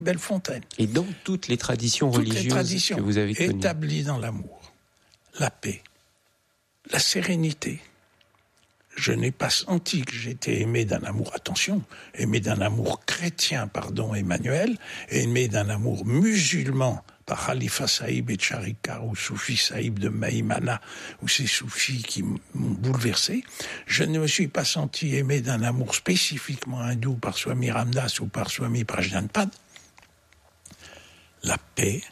Bellefontaine. Et dans toutes les traditions religieuses que vous avez connues. Établies dans l'amour, la paix, la sérénité. Je n'ai pas senti que j'étais aimé d'un amour, attention, aimé d'un amour chrétien, Emmanuel, et aimé d'un amour musulman par Khalifa Saïb et Charikar ou Soufi Saïb de Maïmana, ou ces soufis qui m'ont bouleversé. Je ne me suis pas senti aimé d'un amour spécifiquement hindou par Swami Ramdas ou par Swami Prajnanpad. La paix,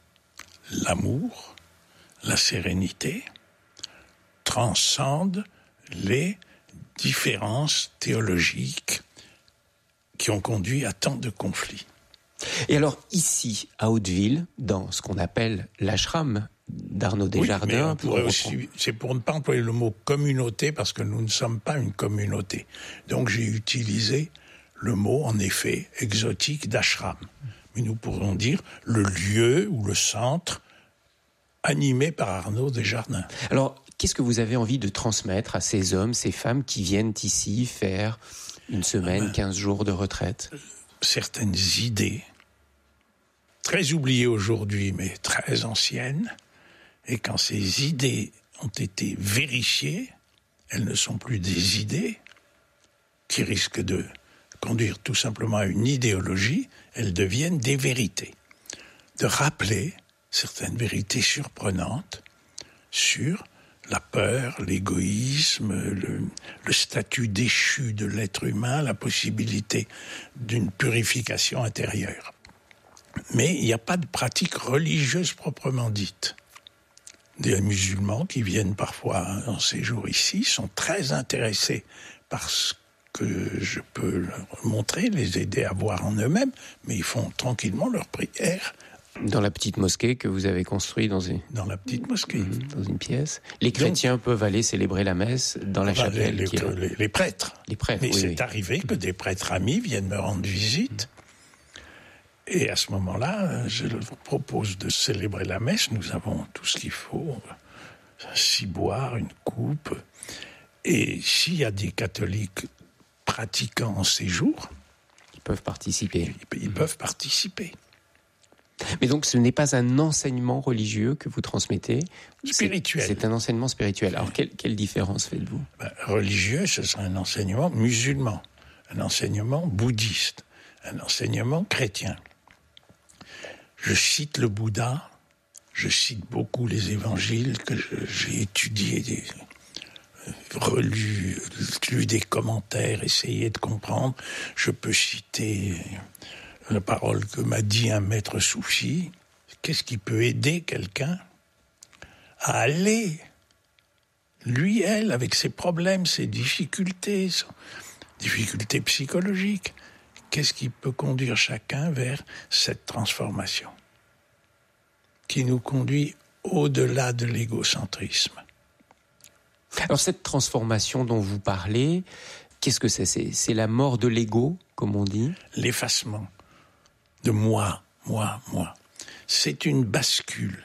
l'amour, la sérénité transcendent les différences théologiques qui ont conduit à tant de conflits. Et alors ici, à Hauteville, dans ce qu'on appelle l'ashram d'Arnaud Desjardins... c'est pour ne pas employer le mot communauté, parce que nous ne sommes pas une communauté. Donc j'ai utilisé le mot, en effet, exotique d'ashram. Mais nous pourrons dire le lieu ou le centre animé par Arnaud Desjardins. Alors, qu'est-ce que vous avez envie de transmettre à ces hommes, ces femmes qui viennent ici faire une semaine, 15 jours de retraite ? Certaines idées, très oubliées aujourd'hui, mais très anciennes, et quand ces idées ont été vérifiées, elles ne sont plus des idées qui risquent de conduire tout simplement à une idéologie, elles deviennent des vérités. De rappeler certaines vérités surprenantes sur la peur, l'égoïsme, le statut déchu de l'être humain, la possibilité d'une purification intérieure. Mais il n'y a pas de pratique religieuse proprement dite. Des musulmans qui viennent parfois en séjour ici sont très intéressés par ce que je peux leur montrer, les aider à voir en eux-mêmes, mais ils font tranquillement leur prière. Dans la petite mosquée que vous avez construite dans la petite mosquée. Dans une pièce. Les chrétiens peuvent aller célébrer la messe dans la chapelle. Les prêtres. Les prêtres, mais c'est arrivé que des prêtres amis viennent me rendre visite. Et à ce moment-là, je leur propose de célébrer la messe. Nous avons tout ce qu'il faut. Un ciboire, une coupe. Et s'il y a des catholiques pratiquants en séjour, ils peuvent participer. Ils peuvent participer. Mais donc ce n'est pas un enseignement religieux que vous transmettez. Spirituel. C'est un enseignement spirituel. Alors quelle différence faites-vous ? Religieux, ce serait un enseignement musulman, un enseignement bouddhiste, un enseignement chrétien. Je cite le Bouddha, je cite beaucoup les évangiles que j'ai étudiés, relus, lu des commentaires, essayé de comprendre. Je peux citer la parole que m'a dit un maître soufi. Qu'est-ce qui peut aider quelqu'un à aller, lui, elle, avec ses problèmes, ses difficultés psychologiques, qu'est-ce qui peut conduire chacun vers cette transformation qui nous conduit au-delà de l'égocentrisme. Alors cette transformation dont vous parlez, qu'est-ce que c'est ? C'est la mort de l'ego, comme on dit ? L'effacement de moi. C'est une bascule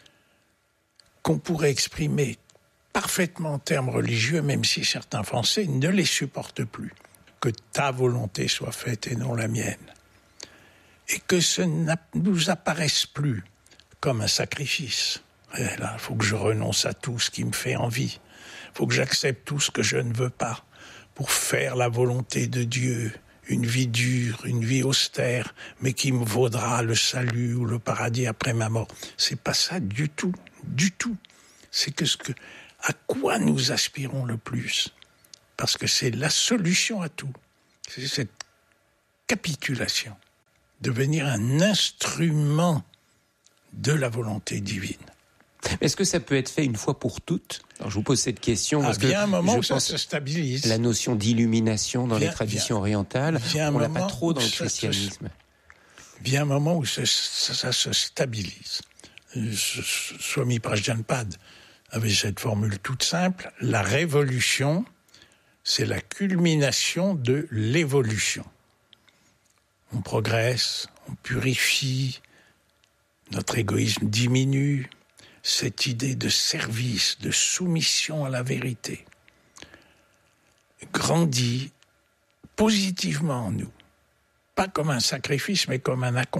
qu'on pourrait exprimer parfaitement en termes religieux, même si certains Français ne les supportent plus. Que ta volonté soit faite et non la mienne. Et que ce ne nous apparaisse plus comme un sacrifice. Et là, il faut que je renonce à tout ce qui me fait envie. Il faut que j'accepte tout ce que je ne veux pas pour faire la volonté de Dieu. Une vie dure, une vie austère, mais qui me vaudra le salut ou le paradis après ma mort. C'est pas ça du tout. C'est à quoi nous aspirons le plus. Parce que c'est la solution à tout. C'est cette capitulation. Devenir un instrument de la volonté divine. Est-ce que ça peut être fait une fois pour toutes ? Alors je vous pose cette question parce que vient un moment où ça se stabilise. La notion d'illumination dans les traditions orientales, on l'a pas trop dans le christianisme. Vient un moment où ça se stabilise. Swami Prajnanpad avait cette formule toute simple. La révolution, c'est la culmination de l'évolution. On progresse, on purifie, notre égoïsme diminue. Cette idée de service, de soumission à la vérité, grandit positivement en nous. Pas comme un sacrifice, mais comme un accompagnement.